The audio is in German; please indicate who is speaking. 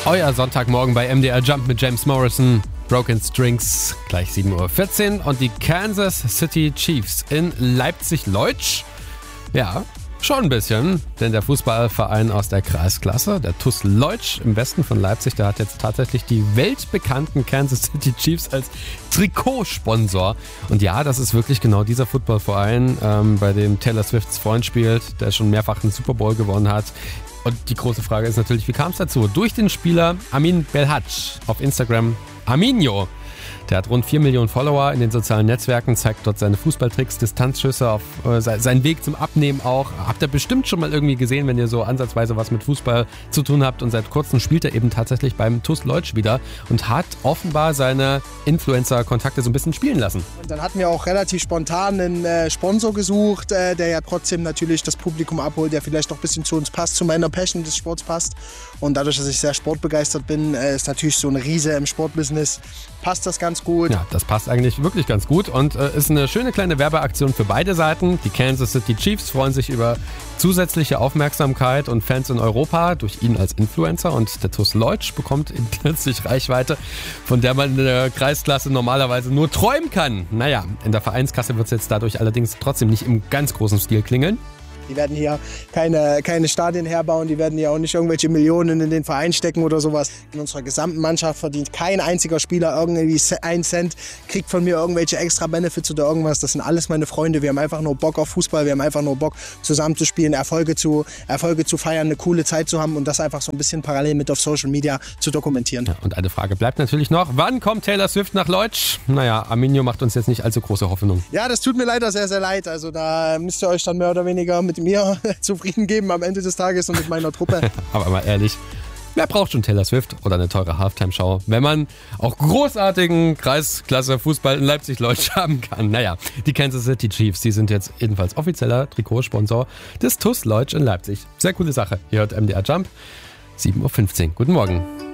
Speaker 1: Euer Sonntagmorgen bei MDR Jump mit James Morrison. Broken Strings, gleich 7.14 Uhr. Und die Kansas City Chiefs in Leipzig-Leutsch. Ja, schon ein bisschen, denn der Fußballverein aus der Kreisklasse, der TuS Leutsch im Westen von Leipzig, der hat jetzt tatsächlich die weltbekannten Kansas City Chiefs als Trikotsponsor. Und ja, das ist wirklich genau dieser Footballverein, bei dem Taylor Swifts Freund spielt, der schon mehrfach einen Super Bowl gewonnen hat. Und die große Frage ist natürlich, wie kam es dazu? Durch den Spieler Amin Belhadj auf Instagram, Aminho. Der hat rund 4 Millionen Follower in den sozialen Netzwerken, zeigt dort seine Fußballtricks, Distanzschüsse, auf seinen Weg zum Abnehmen auch. Habt ihr bestimmt schon mal irgendwie gesehen, wenn ihr so ansatzweise was mit Fußball zu tun habt. Und seit kurzem spielt er eben tatsächlich beim TuS Leutsch wieder und hat offenbar seine Influencer-Kontakte so ein bisschen spielen lassen.
Speaker 2: Und dann hatten wir auch relativ spontan einen Sponsor gesucht, der ja trotzdem natürlich das Publikum abholt, der vielleicht noch ein bisschen zu uns passt, zu meiner Passion des Sports passt. Und dadurch, dass ich sehr sportbegeistert bin, ist natürlich so eine Riese im Sportbusiness, passt das ganz gut.
Speaker 1: Ja, das passt eigentlich wirklich ganz gut und ist eine schöne kleine Werbeaktion für beide Seiten. Die Kansas City Chiefs freuen sich über zusätzliche Aufmerksamkeit und Fans in Europa durch ihn als Influencer, und der TuS Leutsch bekommt plötzlich Reichweite, von der man in der Kreisklasse normalerweise nur träumen kann. Naja, in der Vereinskasse wird es jetzt dadurch allerdings trotzdem nicht im ganz großen Stil klingeln.
Speaker 2: Die werden hier keine Stadien herbauen, die werden hier auch nicht irgendwelche Millionen in den Verein stecken oder sowas. In unserer gesamten Mannschaft verdient kein einziger Spieler irgendwie 1 Cent, kriegt von mir irgendwelche extra Benefits oder irgendwas. Das sind alles meine Freunde. Wir haben einfach nur Bock auf Fußball, wir haben einfach nur Bock zusammen zu spielen, Erfolge zu feiern, eine coole Zeit zu haben und das einfach so ein bisschen parallel mit auf Social Media zu dokumentieren.
Speaker 1: Ja, und eine Frage bleibt natürlich noch, wann kommt Taylor Swift nach Leutsch? Naja, Aminho macht uns jetzt nicht allzu große Hoffnung.
Speaker 2: Ja, das tut mir leider sehr, sehr leid. Also da müsst ihr euch dann mehr oder weniger mit mir zufrieden geben am Ende des Tages und mit meiner Truppe.
Speaker 1: Aber mal ehrlich, wer braucht schon Taylor Swift oder eine teure Halftime-Show, wenn man auch großartigen Kreisklasse-Fußball in Leipzig-Leutsch haben kann? Naja, die Kansas City Chiefs, die sind jetzt ebenfalls offizieller Trikotsponsor des TuS Leutsch in Leipzig. Sehr coole Sache. Ihr hört MDR Jump, 7.15 Uhr. Guten Morgen.